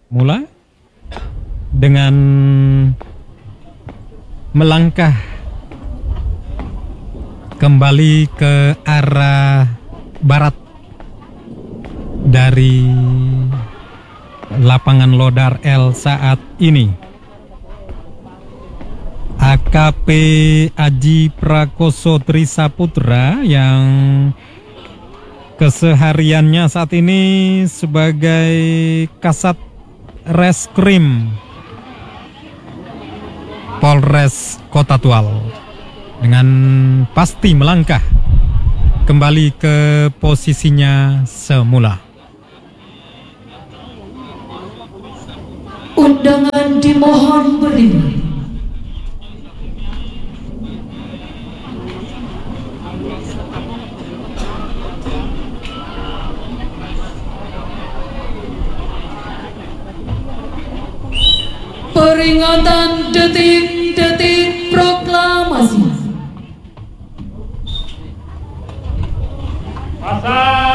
Mula dengan melangkah kembali ke arah barat dari lapangan Lodar L saat ini. AKP Aji Prakoso Trisaputra yang kesehariannya saat ini sebagai Kasat Reskrim Polres Kota Tual dengan pasti melangkah kembali ke posisinya semula. Undangan dimohon berdiri. Peringatan detik-detik proklamasi. Pasang